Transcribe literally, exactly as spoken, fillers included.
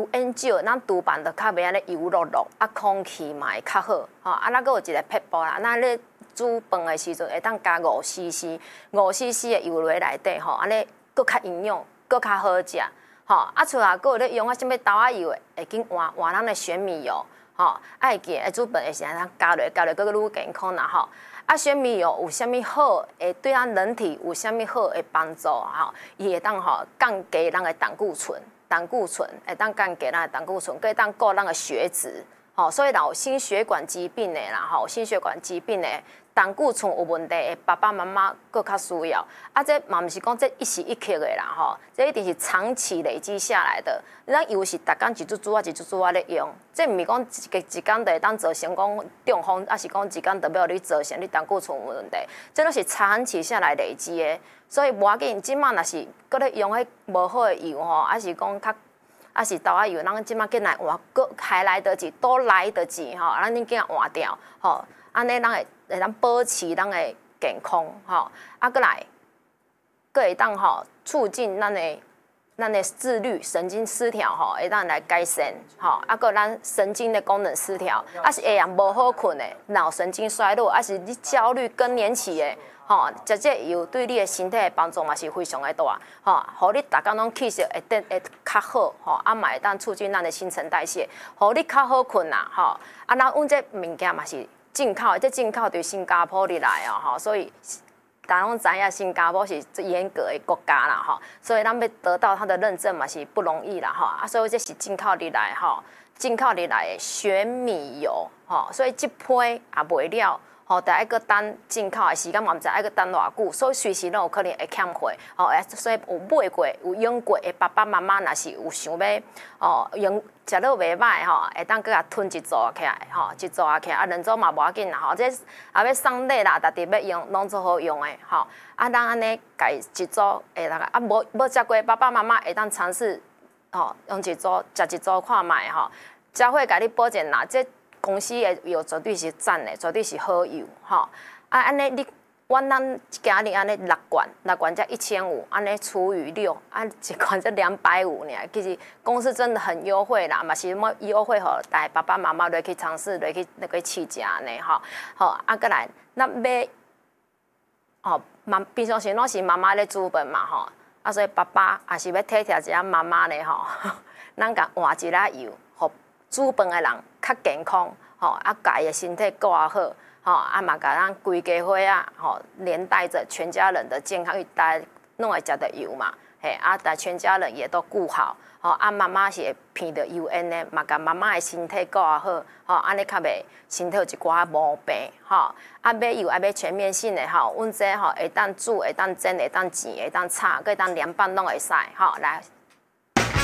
烟少，咱厨房就较袂安尼油漉漉，啊空气嘛会较好，吼啊，咱佫有一个撇步啦，咱咧煮饭的时阵会当加五 C C， 五 C C 的油落内底吼，安尼佫较营养，佫较好食，吼啊，厝内佫有咧用啊，什物豆仔油的，会紧换换咱的玄米油，吼，爱记会煮饭的时阵，咱加落加落，佫愈健康啦，吼。啊，玄米油有啥物好？会对咱人体有啥物好的帮助？吼，伊会当吼降低咱的胆固醇，胆固醇会当降低咱的胆固醇，佮会当顾咱的血脂。吼，所以若有心血管疾病的啦，吼，心血管疾病的胆固醇有问题的爸爸妈妈佫较需要。啊，这嘛毋是讲这一时一刻的啦，吼，这一定是长期累积下来的。咱油是逐工一煮煮啊，一煮煮啊咧用，这毋是讲一个一工就会当造成讲中风，还是讲一工就要你造成你胆固醇有问题，这都是长期下来累积的。所以无要紧，即马若是搁咧用迄无好的油吼，还是讲较。啊是豆仔油，咱即马进来换，搁还来得及，都来得及吼，咱恁囝换掉吼，安尼咱会会当保持咱的健康吼，啊搁来，搁会当吼促进咱的咱的自律神经失调吼，会当来改善吼，啊搁咱神经的功能失调，啊是下夜无好困的，脑神经衰弱，啊是你焦虑更年期的。吼，食这油对你的身体的帮助嘛是非常的大，吼，互你逐工拢气色会变会较好，吼，啊嘛会当促进咱的新陈代谢，互你较好困啦，吼，啊，咱阮这物件嘛是进口的，这进口对新加坡里来哦，吼，所以大家拢知影新加坡是最严格的国家啦，吼，所以咱要得到它的认证嘛是不容易啦，吼，啊，所以这是进口里来，吼，进口里来的玄米油，吼，所以这批也卖了。吼，得爱个等进口的时间嘛，毋知爱个等偌久，所以随时拢有可能会欠货。吼，所以有买过、有用过的爸爸妈妈，若是有想要哦用食落袂歹吼，会当搁甲囤一组起来，吼，一组起来，啊，两组嘛无要紧啦，吼，这也要送礼啦，家己要用，拢做好用的，吼。啊，咱安尼家一组会当啊，无无食过爸爸妈妈会当尝试，吼，用一组食一组看卖吼，才会甲你保证啦，这。公司的油绝对是赞的，绝对是好油，吼！啊，安尼你，阮咱今日安尼六罐，六罐才一千五，安尼除以六，啊，一罐才两百五呢。其实公司真的很优惠啦，嘛是么优惠互带爸爸妈妈落去尝试，落去落去试食呢，吼！吼，啊，过来，咱买，吼，妈平常时拢是妈妈咧煮饭嘛，吼，啊，所以爸爸也是要体贴一下妈妈咧，吼，咱甲换一下油，互煮饭的人。较健康，吼啊，家己的身体顾啊好，吼啊嘛，甲咱规家伙啊，吼连带着全家人的健康，因为大家拢会食到油嘛，嘿啊，但全家人也都顾好，吼啊，妈妈是会闻到油烟的，嘛甲妈妈的身体顾啊好，吼安尼较袂身体有一寡毛病，吼啊买油爱买全面性的，吼，阮这吼会当煮，会当蒸，会当煎，会当炒，搁会当凉拌拢会使，吼来。